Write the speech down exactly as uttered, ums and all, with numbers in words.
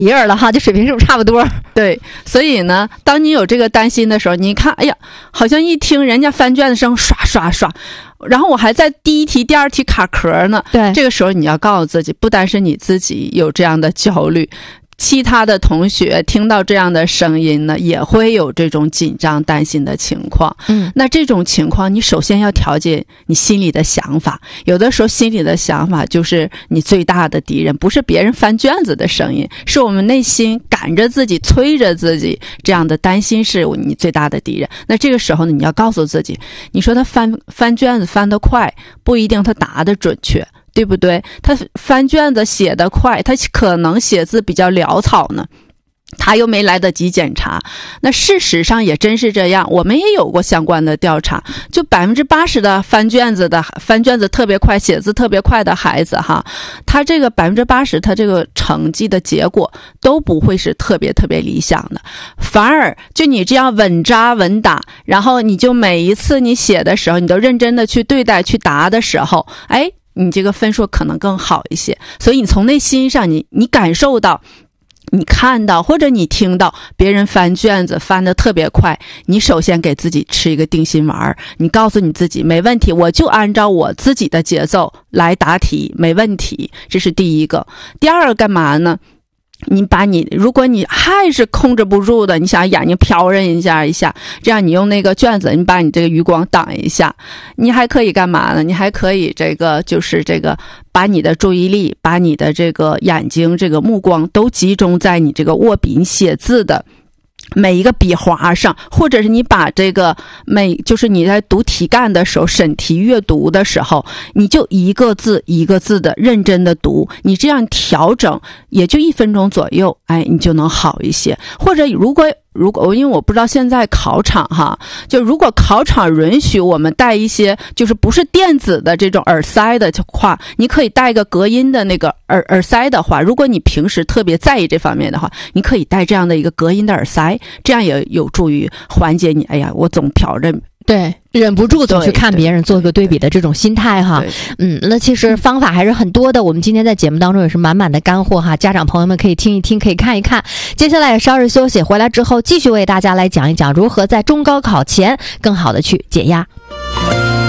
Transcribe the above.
一样了哈，这水平是不是差不多？ 对，所以呢，当你有这个担心的时候，你看，哎呀，好像一听人家翻卷子声刷刷刷，然后我还在第一题、第二题卡壳呢。 对， 这个时候你要告诉自己，不单是你自己有这样的焦虑，其他的同学听到这样的声音呢，也会有这种紧张担心的情况。 嗯， 那这种情况你首先要调节你心里的想法，有的时候心里的想法就是你最大的敌人，不是别人翻卷子的声音，是我们内心赶着自己催着自己，这样的担心是你最大的敌人。那这个时候呢，你要告诉自己，你说他翻翻卷子翻得快，不一定他答得准确，对不对？他翻卷子写得快，他可能写字比较潦草呢，他又没来得及检查。那事实上也真是这样，我们也有过相关的调查，就百分之八十的翻卷子的翻卷子特别快、写字特别快的孩子哈，他这个百分之八十他这个成绩的结果都不会是特别特别理想的，反而就你这样稳扎稳打，然后你就每一次你写的时候，你都认真的去对待去答的时候，哎，你这个分数可能更好一些。所以你从内心上你你感受到，你看到或者你听到别人翻卷子翻得特别快，你首先给自己吃一个定心丸，你告诉你自己没问题，我就按照我自己的节奏来答题，没问题。这是第一个。第二个干嘛呢？你把你，如果你还是控制不住的，你想眼睛瞟人一下一下，这样你用那个卷子，你把你这个余光挡一下，你还可以干嘛呢？你还可以这个就是这个把你的注意力，把你的这个眼睛这个目光都集中在你这个握笔你写字的每一个笔划上，或者是你把这个每就是你在读题干的时候，审题阅读的时候，你就一个字一个字的认真的读，你这样调整也就一分钟左右，哎，你就能好一些。或者如果如果因为我不知道现在考场哈，就如果考场允许我们带一些就是不是电子的这种耳塞的话，你可以带一个隔音的那个耳耳塞的话，如果你平时特别在意这方面的话，你可以带这样的一个隔音的耳塞，这样也有助于缓解你哎呀我总瞟着对忍不住总去看别人做一个对比的这种心态哈。嗯，那其实方法还是很多的，我们今天在节目当中也是满满的干货哈，家长朋友们可以听一听，可以看一看。接下来也稍事休息，回来之后继续为大家来讲一讲如何在中高考前更好的去解压。